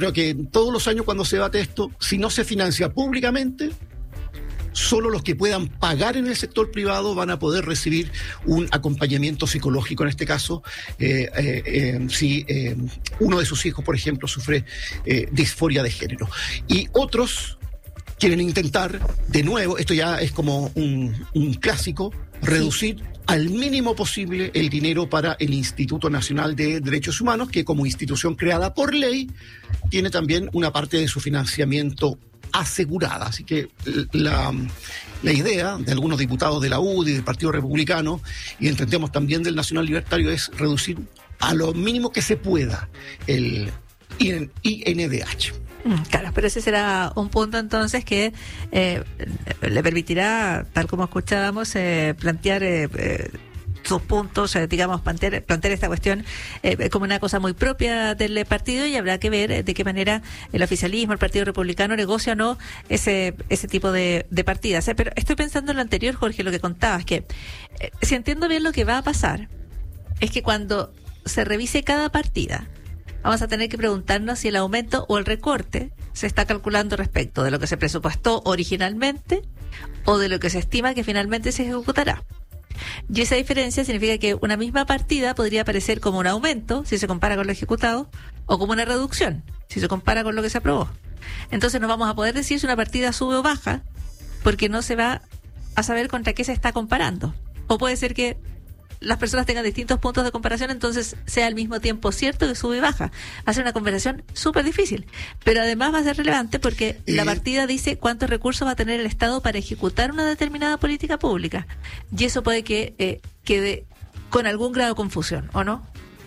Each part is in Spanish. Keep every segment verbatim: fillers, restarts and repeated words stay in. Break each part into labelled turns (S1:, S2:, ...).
S1: creo que todos los años cuando se debate esto, si no se financia públicamente, solo los que puedan pagar en el sector privado van a poder recibir un acompañamiento psicológico, en este caso, eh, eh, eh, si eh, uno de sus hijos, por ejemplo, sufre eh, disforia de género. Y otros quieren intentar, de nuevo, esto ya es como un, un clásico, reducir sí. al mínimo posible el dinero para el Instituto Nacional de Derechos Humanos, que como institución creada por ley, tiene también una parte de su financiamiento asegurada. Así que la, la idea de algunos diputados de la U D Y, del Partido Republicano, y entendemos también del Nacional Libertario, es reducir a lo mínimo que se pueda el I N D H.
S2: Claro, pero ese será un punto entonces que eh, le permitirá, tal como escuchábamos, eh, plantear eh, eh, sus puntos, eh, digamos, plantear, plantear esta cuestión eh, como una cosa muy propia del partido, y habrá que ver de qué manera el oficialismo, el Partido Republicano, negocia o no ese ese tipo de, de partidas. Eh, pero estoy pensando en lo anterior, Jorge, lo que contabas, que eh, si entiendo bien lo que va a pasar, es que cuando se revise cada partida, vamos a tener que preguntarnos si el aumento o el recorte se está calculando respecto de lo que se presupuestó originalmente o de lo que se estima que finalmente se ejecutará. Y esa diferencia significa que una misma partida podría aparecer como un aumento si se compara con lo ejecutado, o como una reducción si se compara con lo que se aprobó. Entonces no vamos a poder decir si una partida sube o baja, porque no se va a saber contra qué se está comparando. O puede ser que las personas tengan distintos puntos de comparación, entonces sea al mismo tiempo cierto que sube y baja. Va a ser una conversación súper difícil, pero además va a ser relevante porque eh, la partida dice cuántos recursos va a tener el Estado para ejecutar una determinada política pública, y eso puede que eh, quede con algún grado de confusión, ¿o no?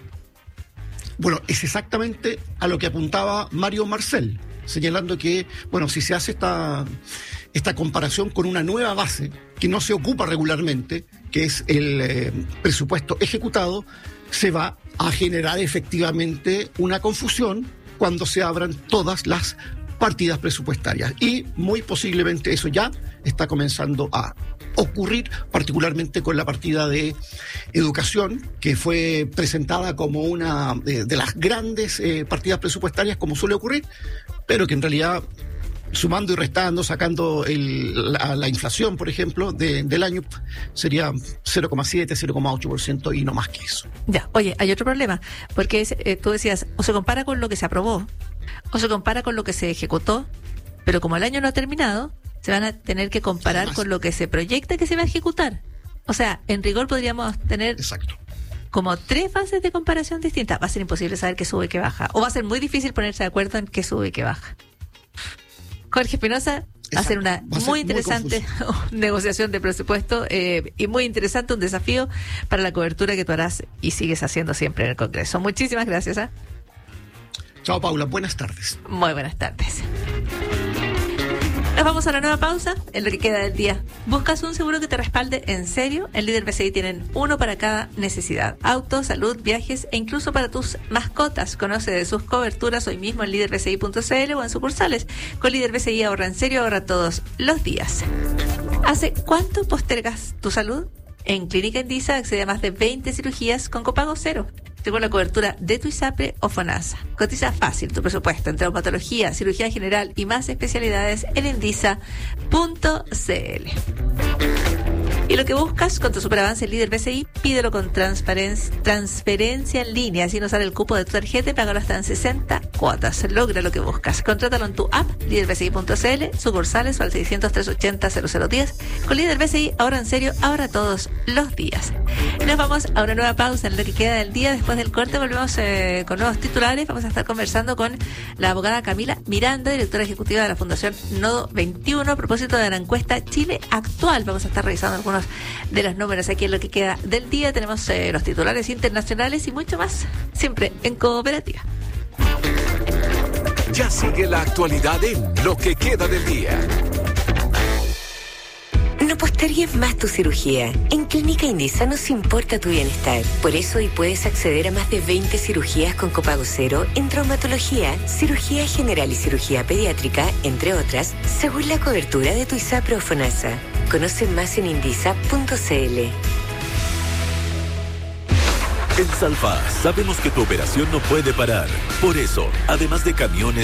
S1: Bueno, es exactamente a lo que apuntaba Mario Marcel, señalando que, bueno, si se hace esta, esta comparación con una nueva base que no se ocupa regularmente, que es el eh, presupuesto ejecutado, se va a generar efectivamente una confusión cuando se abran todas las partidas presupuestarias. Y muy posiblemente eso ya está comenzando a ocurrir, particularmente con la partida de educación, que fue presentada como una de, de las grandes eh, partidas presupuestarias, como suele ocurrir, pero que en realidad, sumando y restando, sacando el, la, la inflación, por ejemplo, de, del año, sería cero coma siete, cero coma ocho por ciento y no más que eso.
S2: Ya, oye, hay otro problema, porque es, eh, tú decías, o se compara con lo que se aprobó, o se compara con lo que se ejecutó, pero como el año no ha terminado, se van a tener que comparar Además, con lo que se proyecta que se va a ejecutar. O sea, en rigor podríamos tener
S1: exacto.
S2: como tres fases de comparación distintas. Va a ser imposible saber qué sube y qué baja, o va a ser muy difícil ponerse de acuerdo en qué sube y qué baja. Jorge Espinosa, va a ser una muy, muy interesante muy negociación de presupuesto eh, y muy interesante, un desafío para la cobertura que tú harás y sigues haciendo siempre en el Congreso. Muchísimas gracias. ¿eh?
S1: Chao, Paula. Buenas tardes.
S2: Muy buenas tardes. Nos vamos a una nueva pausa en lo que queda del día. ¿Buscas un seguro que te respalde en serio? En Líder B C I tienen uno para cada necesidad. Auto, salud, viajes e incluso para tus mascotas. Conoce de sus coberturas hoy mismo en líder b c i punto c l o en sucursales. Con Líder B C I ahorra en serio, ahorra todos los días. ¿Hace cuánto postergas tu salud? En Clínica Indisa accede a más de veinte cirugías con copago cero, según la cobertura de tu ISAPRE o FONASA. Cotiza fácil tu presupuesto en traumatología, cirugía general y más especialidades en indisa punto c l. Y lo que buscas con tu superavance Líder B C I, pídelo con transparencia, transferencia en línea, así no sale el cupo de tu tarjeta y págalo hasta en sesenta cuotas. Logra lo que buscas. Contrátalo en tu app, líder b c i punto c l, sucursales o al seiscientos, trescientos ochenta, cero cero diez. Con Líder B C I, ahora en serio, ahora todos los días. Y nos vamos a una nueva pausa en lo que queda del día. Después del corte volvemos eh, con nuevos titulares. Vamos a estar conversando con la abogada Camila Miranda, directora ejecutiva de la Fundación Nodo veintiuno, a propósito de la encuesta Chile Actual. Vamos a estar revisando algunos de los números aquí en lo que queda del día. Tenemos eh, los titulares internacionales y mucho más, siempre en Cooperativa.
S3: Ya sigue la actualidad en lo que queda del día.
S4: No postergues más tu cirugía. En Clínica Indisa nos importa tu bienestar. Por eso hoy puedes acceder a más de veinte cirugías con copago cero en traumatología, cirugía general y cirugía pediátrica, entre otras, según la cobertura de tu ISAPRE o FONASA. Conoce más en indisa punto c l.
S3: En Salfa sabemos que tu operación no puede parar. Por eso, además de camiones